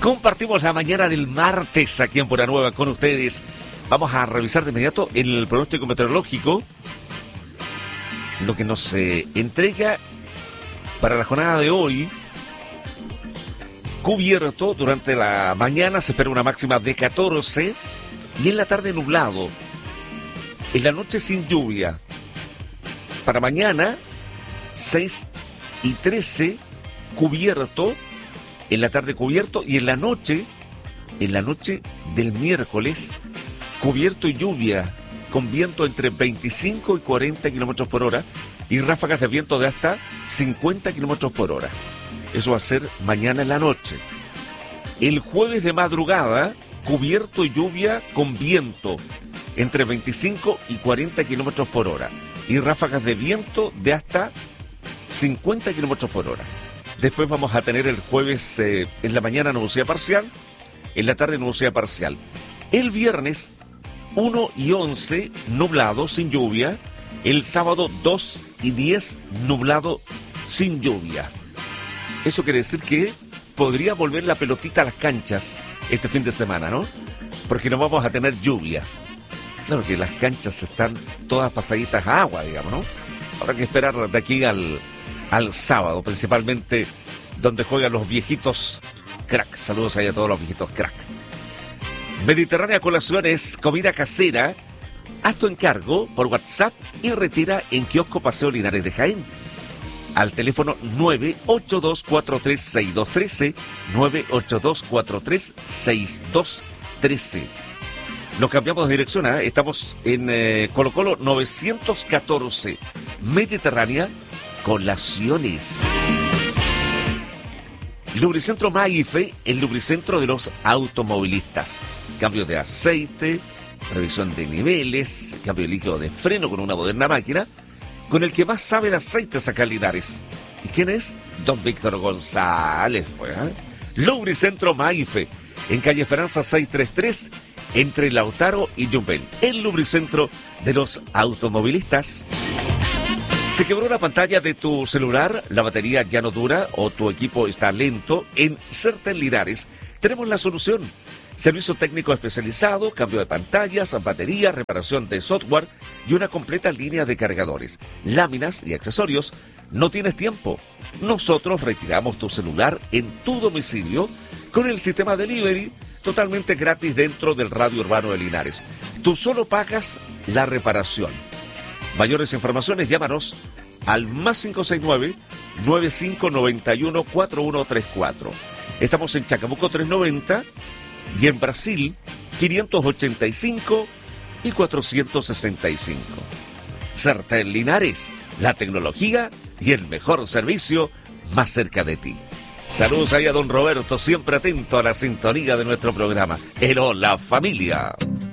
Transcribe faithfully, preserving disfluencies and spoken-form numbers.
Compartimos la mañana del martes aquí en Pura Nueva con ustedes. Vamos a revisar de inmediato el pronóstico meteorológico, lo que nos eh, entrega para la jornada de hoy. Cubierto durante la mañana, se espera una máxima de catorce y en la tarde nublado. En la noche sin lluvia. Para mañana, seis y trece, cubierto. En la tarde cubierto y en la noche, en la noche del miércoles, cubierto y lluvia, con viento entre veinticinco y cuarenta kilómetros por hora y ráfagas de viento de hasta cincuenta kilómetros por hora. Eso va a ser mañana en la noche. El jueves de madrugada, cubierto y lluvia con viento entre veinticinco y cuarenta kilómetros por hora y ráfagas de viento de hasta cincuenta kilómetros por hora. Después vamos a tener el jueves eh, en la mañana nubosidad parcial, en la tarde nubosidad parcial. El viernes uno y once nublado sin lluvia, el sábado dos y diez nublado sin lluvia. Eso quiere decir que podría volver la pelotita a las canchas este fin de semana, ¿no? Porque no vamos a tener lluvia. Claro que las canchas están todas pasaditas a agua, digamos, ¿no? Habrá que esperar de aquí al... al sábado, principalmente donde juegan los viejitos crack. Saludos ahí a todos los viejitos crack. Mediterránea Colaciones, comida casera. Haz tu encargo por WhatsApp y retira en Kiosco Paseo Linares de Jaén. Al teléfono nueve ocho dos cuatro tres seis dos uno tres, nueve ocho dos cuatro tres seis dos uno tres. Nos cambiamos de dirección, ¿eh? Estamos en eh, Colo Colo novecientos catorce. Mediterránea Colaciones. Lubricentro Maife, el lubricentro de los automovilistas. Cambio de aceite, revisión de niveles, cambio de líquido de freno con una moderna máquina, con el que más sabe de aceites acá en Linares. ¿Y quién es? Don Víctor González, pues, ¿eh? Lubricentro Maife, en calle Esperanza seiscientos treinta y tres, entre Lautaro y Yumbel. El lubricentro de los automovilistas. ¿Se quebró la pantalla de tu celular? ¿La batería ya no dura o tu equipo está lento? En Certel Linares tenemos la solución. Servicio técnico especializado, cambio de pantallas, batería, reparación de software y una completa línea de cargadores, láminas y accesorios. No tienes tiempo. Nosotros retiramos tu celular en tu domicilio con el sistema delivery totalmente gratis dentro del radio urbano de Linares. Tú solo pagas la reparación. Mayores informaciones, llámanos al más cinco seis nueve, nueve cinco nueve uno, cuatro uno tres cuatro. Estamos en Chacabuco trescientos noventa y en Brasil quinientos ochenta y cinco y cuatrocientos sesenta y cinco. Certel Linares, la tecnología y el mejor servicio más cerca de ti. Saludos ahí a don Roberto, siempre atento a la sintonía de nuestro programa. El Hola Familia.